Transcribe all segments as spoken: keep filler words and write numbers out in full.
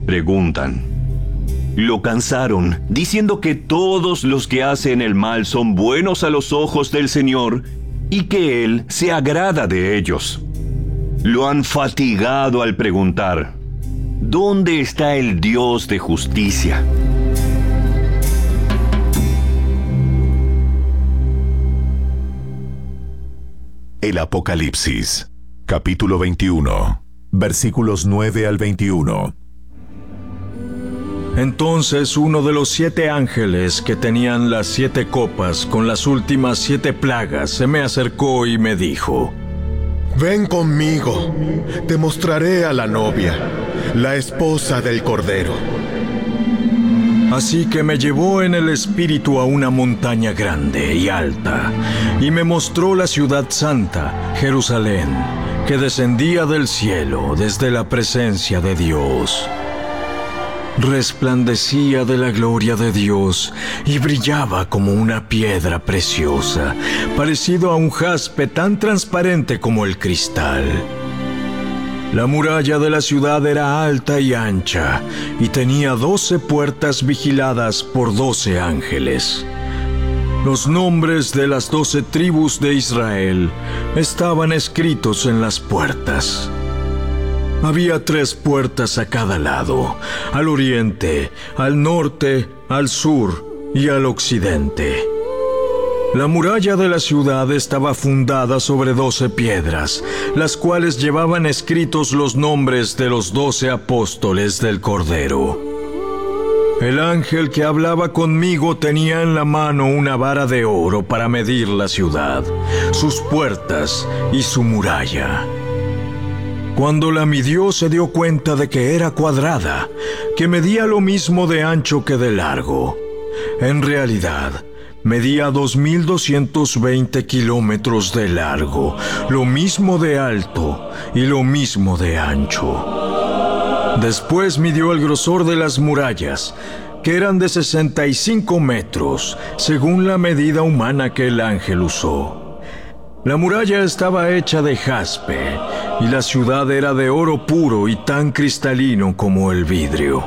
Preguntan. Lo cansaron, diciendo que todos los que hacen el mal son buenos a los ojos del Señor y que Él se agrada de ellos. Lo han fatigado al preguntar, ¿dónde está el Dios de justicia? El Apocalipsis, capítulo veintiuno, versículos nueve al veintiuno. Entonces uno de los siete ángeles que tenían las siete copas con las últimas siete plagas se me acercó y me dijo: Ven conmigo, te mostraré a la novia, la esposa del Cordero. Así que me llevó en el espíritu a una montaña grande y alta, y me mostró la ciudad santa, Jerusalén, que descendía del cielo desde la presencia de Dios. Resplandecía de la gloria de Dios y brillaba como una piedra preciosa, parecido a un jaspe tan transparente como el cristal. La muralla de la ciudad era alta y ancha, y tenía doce puertas vigiladas por doce ángeles. Los nombres de las doce tribus de Israel estaban escritos en las puertas. Había tres puertas a cada lado, al oriente, al norte, al sur y al occidente. La muralla de la ciudad estaba fundada sobre doce piedras, las cuales llevaban escritos los nombres de los doce apóstoles del Cordero. El ángel que hablaba conmigo tenía en la mano una vara de oro para medir la ciudad, sus puertas y su muralla. Cuando la midió se dio cuenta de que era cuadrada, que medía lo mismo de ancho que de largo. En realidad, medía dos mil doscientos veinte kilómetros de largo, lo mismo de alto y lo mismo de ancho. Después midió el grosor de las murallas, que eran de sesenta y cinco metros, según la medida humana que el ángel usó. La muralla estaba hecha de jaspe, y la ciudad era de oro puro y tan cristalino como el vidrio.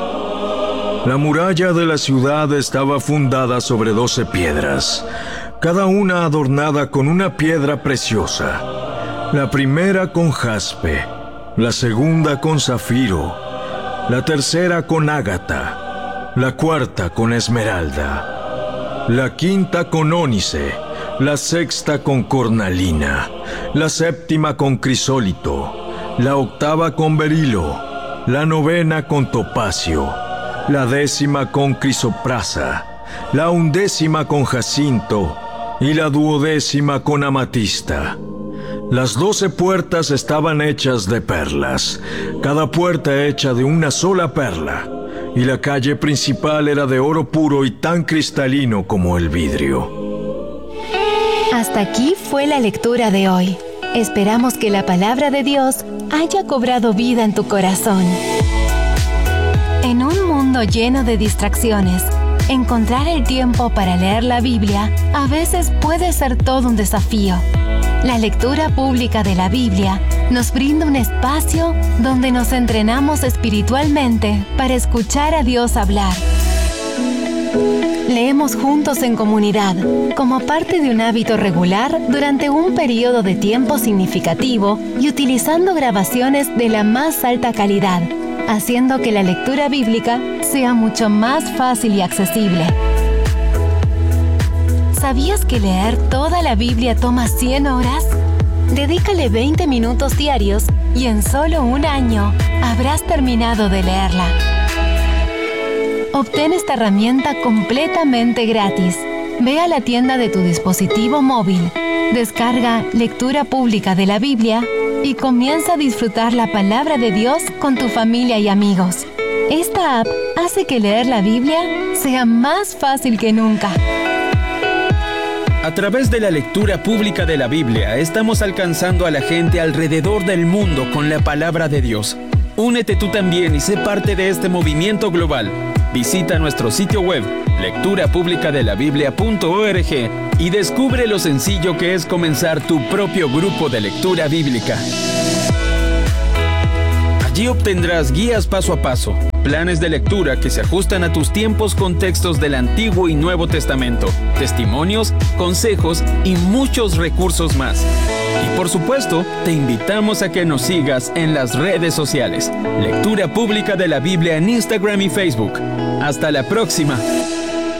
La muralla de la ciudad estaba fundada sobre doce piedras, cada una adornada con una piedra preciosa. La primera con jaspe, la segunda con zafiro, la tercera con ágata, la cuarta con esmeralda, la quinta con ónice, la sexta con cornalina, la séptima con crisólito, la octava con berilo, la novena con topacio, la décima con crisoprasa, la undécima con jacinto y la duodécima con amatista. Las doce puertas estaban hechas de perlas, cada puerta hecha de una sola perla, y la calle principal era de oro puro y tan cristalino como el vidrio. Hasta aquí fue la lectura de hoy. Esperamos que la palabra de Dios haya cobrado vida en tu corazón. En un mundo lleno de distracciones, encontrar el tiempo para leer la Biblia a veces puede ser todo un desafío. La lectura pública de la Biblia nos brinda un espacio donde nos entrenamos espiritualmente para escuchar a Dios hablar. Leemos juntos en comunidad, como parte de un hábito regular durante un periodo de tiempo significativo y utilizando grabaciones de la más alta calidad, haciendo que la lectura bíblica sea mucho más fácil y accesible. ¿Sabías que leer toda la Biblia toma cien horas? Dedícale veinte minutos diarios y en solo un año habrás terminado de leerla. Obtén esta herramienta completamente gratis. Ve a la tienda de tu dispositivo móvil, descarga Lectura Pública de la Biblia y comienza a disfrutar la palabra de Dios con tu familia y amigos. Esta app hace que leer la Biblia sea más fácil que nunca. A través de la lectura pública de la Biblia, estamos alcanzando a la gente alrededor del mundo con la palabra de Dios. Únete tú también y sé parte de este movimiento global. Visita nuestro sitio web, lectura pública de la biblia punto org, y descubre lo sencillo que es comenzar tu propio grupo de lectura bíblica. Allí obtendrás guías paso a paso, planes de lectura que se ajustan a tus tiempos con textos del Antiguo y Nuevo Testamento, testimonios, consejos y muchos recursos más. Y por supuesto, te invitamos a que nos sigas en las redes sociales. Lectura Pública de la Biblia en Instagram y Facebook. Hasta la próxima.